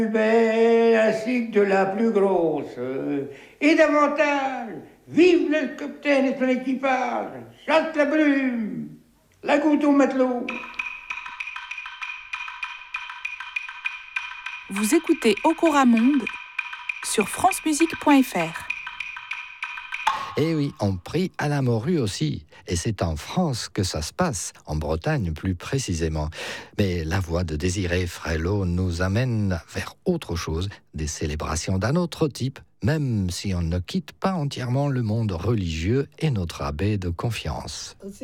Belle ainsi que de la plus grosse. Et davantage, vive le capitaine et son équipage, chasse la brume, la goutte au matelot. Vous écoutez Okora Monde sur francemusique.fr. Eh oui, on prie à la morue aussi. Et c'est en France que ça se passe, en Bretagne plus précisément. Mais la voix de Désiré Frelot nous amène vers autre chose, des célébrations d'un autre type, même si on ne quitte pas entièrement le monde religieux et notre abbé de confiance.